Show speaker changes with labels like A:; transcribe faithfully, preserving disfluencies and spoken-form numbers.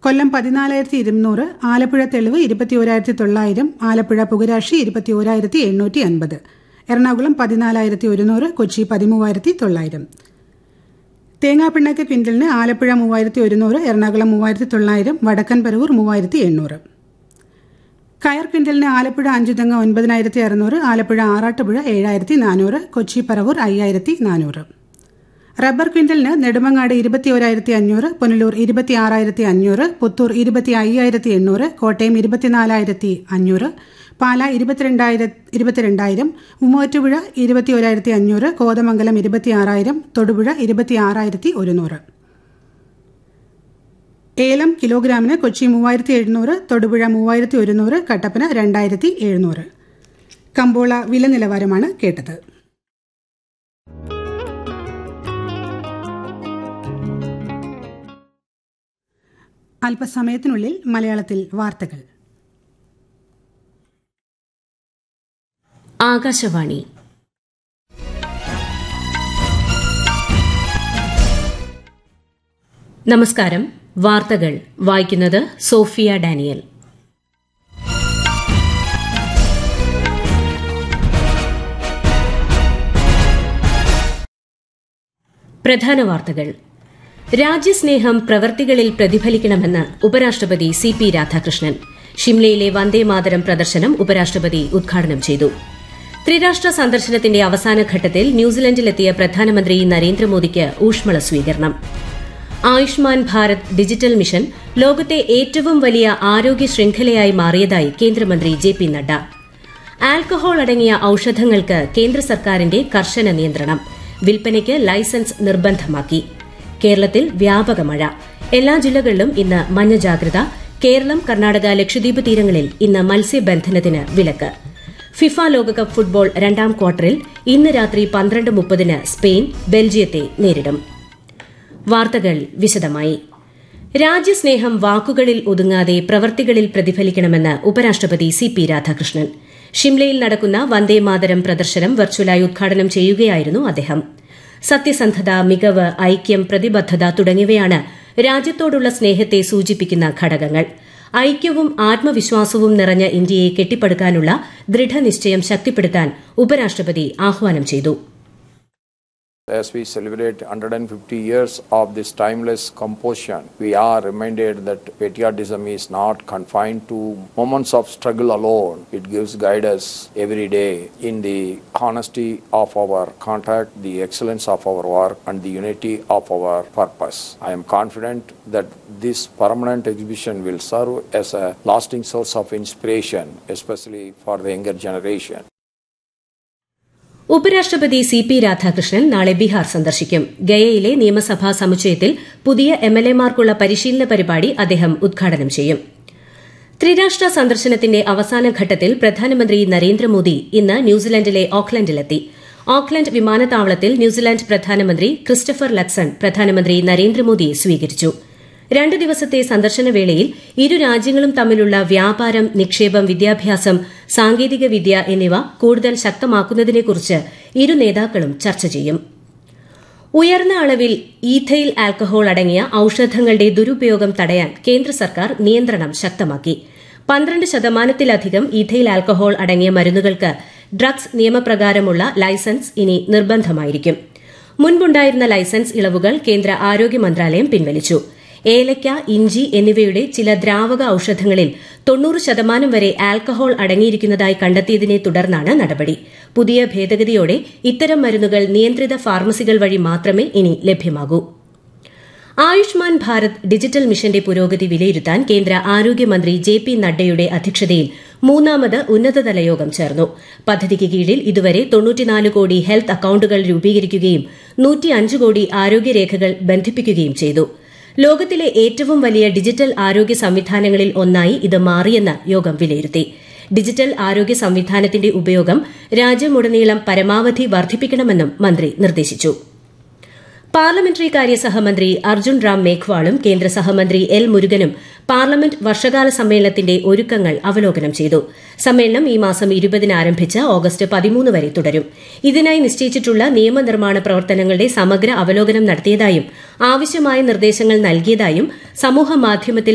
A: കൊല്ലം പതിനാലായിരത്തി ഇരുന്നൂറ്, ആലപ്പുഴ തെളിവ് ഇരുപത്തി ഓരായിരത്തി തൊള്ളായിരം, ആലപ്പുഴ പുകരാശി ഇരുപത്തി ഓരായിരത്തി എണ്ണൂറ്റി അൻപത്, എറണാകുളം പതിനാലായിരത്തി ഒരുന്നൂറ്, കൊച്ചി പതിമൂവായിരത്തി തൊള്ളായിരം. തേങ്ങാപ്പിണ്ണാക്ക് ക്വിന്റലിന് ആലപ്പുഴ മൂവായിരത്തി ഒരുന്നൂറ്, എറണാകുളം മൂവായിരത്തി തൊള്ളായിരം, വടക്കൻ പരവൂർ മൂവായിരത്തി എണ്ണൂറ്. കയർ ക്വിന്റലിന് ആലപ്പുഴ അഞ്ചുതെങ്ങ് ഒൻപതിനായിരത്തി അറുന്നൂറ്, ആലപ്പുഴ ആറാട്ടുപുഴ ഏഴായിരത്തി നാനൂറ്, കൊച്ചി പറവൂർ അയ്യായിരത്തി നാനൂറ്. റബ്ബർ ക്വിന്റലിന് നെടുമങ്ങാട് ഇരുപത്തി ഓരായിരത്തി അഞ്ഞൂറ്, പുനലൂർ ഇരുപത്തി ആറായിരത്തി അഞ്ഞൂറ്, പുത്തൂർ ഇരുപത്തി അയ്യായിരത്തി എണ്ണൂറ്, കോട്ടയം ഇരുപത്തിനാലായിരത്തി അഞ്ഞൂറ്, പാല ഇരുപത്തിരണ്ടായിരം ഇരുപത്തിരണ്ടായിരം, മൂവാറ്റുപുഴ ഇരുപത്തി ഓരായിരത്തി അഞ്ഞൂറ്, കോതമംഗലം ഇരുപത്തി ആറായിരം, തൊടുപുഴ ഇരുപത്തി ആറായിരത്തി ഒരുന്നൂറ്. ഏലം കിലോഗ്രാമിന് കൊച്ചി മൂവായിരത്തി എഴുന്നൂറ്, തൊടുപുഴ മൂവായിരത്തി ഒരുന്നൂറ്, കട്ടപ്പന രണ്ടായിരത്തി എഴുന്നൂറ്. കമ്പോള വില നിലവാരമാണ് കേട്ടത്. അല്പസമയത്തിനുള്ളിൽ മലയാളത്തിൽ വാർത്തകൾ.
B: ആകാശവാണി. നമസ്കാരം. വാർത്തകൾ വായിക്കുന്നത് സോഫിയ ഡാനിയൽ. പ്രധാന വാർത്തകൾ. രാജ്യസ്നേഹം പ്രവർത്തികളിൽ പ്രതിഫലിക്കണമെന്ന് ഉപരാഷ്ട്രപതി സി പി രാധാകൃഷ്ണൻ. ഷിംലയിലെ വന്ദേമാതരം പ്രദർശനം ഉപരാഷ്ട്രപതി ഉദ്ഘാടനം ചെയ്തു. ത്രിരാഷ്ട്ര സന്ദർശനത്തിന്റെ അവസാനഘട്ടത്തിൽ ന്യൂസിലൻഡിലെത്തിയ പ്രധാനമന്ത്രി നരേന്ദ്രമോദിക്ക് ഊഷ്മള സ്വീകരണം. ആയുഷ്മാൻ ഭാരത് ഡിജിറ്റൽ മിഷൻ ലോകത്തെ ഏറ്റവും വലിയ ആരോഗ്യ ശൃംഖലയായി മാറിയതായി കേന്ദ്രമന്ത്രി ജെ പി നഡ്ഡ. ആൽക്കഹോൾ അടങ്ങിയ ഔഷധങ്ങൾക്ക് കേന്ദ്ര സർക്കാരിന്റെ കർശന നിയന്ത്രണം. വിൽപ്പനയ്ക്ക് ലൈസൻസ് നിർബന്ധമാക്കി. കേരളത്തിൽ വ്യാപക മഴ. എല്ലാ ജില്ലകളിലും ഇന്ന് മഞ്ഞ ജാഗ്രത. കേരളം, കർണാടക, ലക്ഷദ്വീപ് തീരങ്ങളിൽ ഇന്ന് മത്സ്യബന്ധനത്തിന് വിലക്ക്. ഫിഫ ലോകകപ്പ് ഫുട്ബോൾ രണ്ടാം ക്വാർട്ടറിൽ ഇന്ന് രാത്രി പന്ത്രണ്ട് മുപ്പതിന് സ്പെയിൻ ബെൽജിയത്തെ നേരിടും. വാർത്തകൾ വിശദമായി. രാജ്യസ്നേഹം വാക്കുകളിൽ ഒതുങ്ങാതെ പ്രവർത്തികളിൽ പ്രതിഫലിക്കണമെന്ന് ഉപരാഷ്ട്രപതി സി പി രാധാകൃഷ്ണൻ. ഷിംലയിൽ നടക്കുന്ന വന്ദേമാതരം പ്രദർശനം വെർച്വലായി ഉദ്ഘാടനം ചെയ്യുകയായിരുന്നു അദ്ദേഹം. സത്യസന്ധത, മികവ്, ഐക്യം, പ്രതിബദ്ധത തുടങ്ങിയവയാണ് രാജ്യത്തോടുള്ള സ്നേഹത്തെ സൂചിപ്പിക്കുന്ന ഘടകങ്ങൾ. ഐക്യവും ആത്മവിശ്വാസവും നിറഞ്ഞ ഇന്ത്യയെ കെട്ടിപ്പടുക്കാനുള്ള ദൃഢനിശ്ചയം ശക്തിപ്പെടുത്താൻ ഉപരാഷ്ട്രപതി ആഹ്വാനം ചെയ്തു.
C: As we celebrate one hundred fifty years of this timeless composition, we are reminded that patriotism is not confined to moments of struggle alone. It gives guidance every day in the honesty of our contact, the excellence of our work, and the unity of our purpose. I am confident that this permanent exhibition will serve as a lasting source of inspiration, especially for the younger generation.
B: ഉപരാഷ്ട്രപതി C P Radhakrishnan നാളെ ബീഹാർ സന്ദർശിക്കും. ഗയയിലെ നിയമസഭാ സമുച്ചയത്തിൽ പുതിയ M L എമാർക്കുള്ള പരിശീലന പരിപാടി അദ്ദേഹം ഉദ്ഘാടനം ചെയ്യും. ത്രിരാഷ്ട്ര സന്ദർശനത്തിന്റെ അവസാനഘട്ടത്തിൽ പ്രധാനമന്ത്രി നരേന്ദ്രമോദി ഇന്ന് ന്യൂസിലൻഡിലെ ഓക്ലൻഡിലെത്തി. ഓക്ലൻഡ് വിമാനത്താവളത്തിൽ ന്യൂസിലാൻഡ് പ്രധാനമന്ത്രി ക്രിസ്റ്റഫർ ലക്സൺ പ്രധാനമന്ത്രി നരേന്ദ്രമോദിയെ സ്വീകരിച്ചു. രണ്ട് ദിവസത്തെ സന്ദർശനവേളയിൽ ഇരു രാജ്യങ്ങളും തമ്മിലുള്ള വ്യാപാരം, നിക്ഷേപം, വിദ്യാഭ്യാസം, സാങ്കേതികവിദ്യ എന്നിവ കൂടുതൽ ശക്തമാക്കുന്നതിനെക്കുറിച്ച് ഇരു നേതാക്കളും ചർച്ച ചെയ്യും. ഉയർന്ന അളവിൽ ഈഥൈൽ ആൽക്കഹോൾ അടങ്ങിയ ഔഷധങ്ങളുടെ ദുരുപയോഗം തടയാൻ കേന്ദ്ര സർക്കാർ നിയന്ത്രണം ശക്തമാക്കി. പന്ത്രണ്ട് ശതമാനത്തിലധികം ഈഥൈൽ ആൽക്കഹോൾ അടങ്ങിയ മരുന്നുകൾക്ക് ഡ്രഗ്സ് നിയമപ്രകാരമുള്ള ലൈസൻസ് ഇനി നിർബന്ധമായിരിക്കും. മുൻപുണ്ടായിരുന്ന ലൈസൻസ് ഇളവുകൾ കേന്ദ്ര ആരോഗ്യ മന്ത്രാലയം പിൻവലിച്ചു. ഏലയ്ക്ക, ഇഞ്ചി എന്നിവയുടെ ചില ദ്രാവക ഔഷധങ്ങളിൽ തൊണ്ണൂറ് ശതമാനം വരെ ആൽക്കഹോൾ അടങ്ങിയിരിക്കുന്നതായി കണ്ടെത്തിയതിനെ തുടർന്നാണ് നടപടി. പുതിയ ഭേദഗതിയോടെ ഇത്തരം മരുന്നുകൾ നിയന്ത്രിത ഫാർമസികൾ വഴി മാത്രമേ ഇനി ലഭ്യമാകൂ. ആയുഷ്മാൻ ഭാരത് ഡിജിറ്റൽ മിഷന്റെ പുരോഗതി വിലയിരുത്താൻ കേന്ദ്ര ആരോഗ്യമന്ത്രി ജെ പി നഡ്ഡയുടെ അധ്യക്ഷതയിൽ മൂന്നാമത് ഉന്നതതല യോഗം ചേർന്നു. പദ്ധതിക്ക് കീഴിൽ ഇതുവരെ തൊണ്ണൂറ്റിനാല് കോടി ഹെൽത്ത് അക്കൌണ്ടുകൾ രൂപീകരിക്കുകയും നൂറ്റിയഞ്ച് കോടി ആരോഗ്യരേഖകൾ ബന്ധിപ്പിക്കുകയും ചെയ്തു. ലോകത്തിലെ ഏറ്റവും വലിയ ഡിജിറ്റൽ ആരോഗ്യ സംവിധാനങ്ങളിൽ ഒന്നായി ഇത് മാറിയെന്ന് യോഗം വിലയിരുത്തി. ഡിജിറ്റൽ ആരോഗ്യ സംവിധാനത്തിന്റെ ഉപയോഗം രാജ്യമുടനീളം പരമാവധി വർദ്ധിപ്പിക്കണമെന്നും മന്ത്രി നിർദ്ദേശിച്ചു. പാർലമെന്ററി കാര്യ സഹമന്ത്രി അർജുൻ റാം മേഘ്വാളും കേന്ദ്ര സഹമന്ത്രി എൽ മുരുകനും പാർലമെന്റ് വർഷകാല സമ്മേളനത്തിന്റെ ഒരുക്കങ്ങൾ അവലോകനം ചെയ്തു. സമ്മേളനം ഈ മാസം ഇരുപതിന് ആരംഭിച്ച് ഓഗസ്റ്റ് പതിമൂന്ന് വരെ തുടരും. ഇതിനായി നിശ്ചയിച്ചിട്ടുള്ള നിയമനിർമ്മാണ പ്രവർത്തനങ്ങളുടെ സമഗ്ര അവലോകനം നടത്തിയതായും ആവശ്യമായ നിർദ്ദേശങ്ങൾ നൽകിയതായും സമൂഹമാധ്യമത്തിൽ